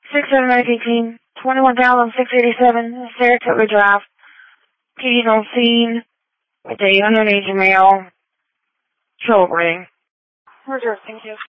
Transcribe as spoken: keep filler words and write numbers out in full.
six seven nine eighteen, twenty-one thousand six eighty-seven, Saratoga Drive. P D on scene with a underage male celebrating. Reserve, thank you.